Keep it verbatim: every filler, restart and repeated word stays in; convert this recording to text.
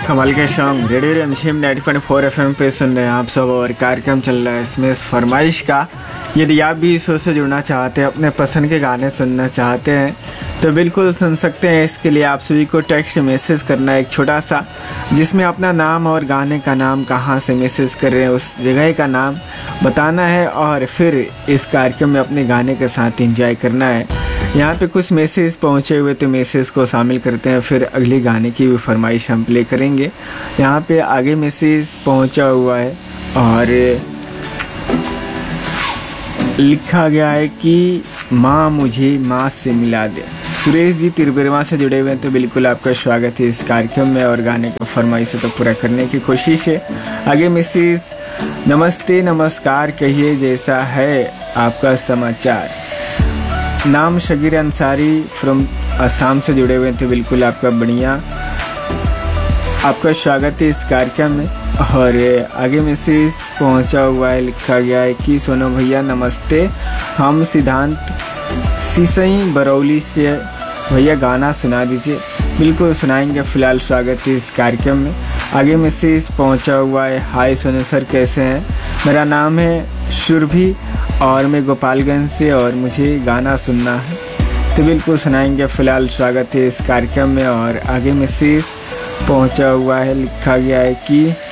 कमाल के song radio रिमझिम ninety point four F M पे सुन रहे हैं आप सब। और कार्यक्रम चल रहा है इसमें फरमाइश का। यदि आप भी इस शो से जुड़ना चाहते हैं, अपने पसंद के गाने सुनना चाहते हैं तो बिल्कुल सुन सकते हैं। इसके लिए आप सभी को टेक्स्ट मैसेज करना है एक छोटा सा, जिसमें अपना नाम और गाने का नाम, कहाँ से मैसेज कर रहे हैं उस जगह का नाम बताना है और फिर इस कार्यक्रम में अपने गाने के साथ एंजॉय करना है। यहाँ पे कुछ मैसेज पहुँचे हुए तो मैसेज को शामिल करते हैं, फिर अगले गाने की भी फरमाइश हम प्ले करेंगे। यहाँ पे आगे मैसेज पहुँचा हुआ है और लिखा गया है कि माँ मुझे माँ से मिला दे। सुरेश जी तिरबिरवा से जुड़े हुए हैं तो बिल्कुल आपका स्वागत है इस कार्यक्रम में और गाने को फरमाइश तो पूरा करने की कोशिश है। आगे मैसेज, नमस्ते नमस्कार कहिए जैसा है आपका समाचार। नाम शगीर अंसारी फ्रॉम असम से जुड़े हुए हैं तो बिल्कुल आपका बढ़िया आपका स्वागत है इस कार्यक्रम में। और आगे मैसेज पहुंचा हुआ है, लिखा गया है कि सोनू भैया नमस्ते, हम सिद्धांत सीसई बरौली से, भैया गाना सुना दीजिए। बिल्कुल सुनाएंगे, फ़िलहाल स्वागत है इस कार्यक्रम में। आगे मैसेज पहुंचा हुआ है, हाय सोनू सर कैसे हैं, मेरा नाम है सुरभि और मैं गोपालगंज से और मुझे गाना सुनना है। तो बिल्कुल सुनाएंगे, फ़िलहाल स्वागत है इस कार्यक्रम में। और आगे मैसेज पहुंचा हुआ है, लिखा गया है कि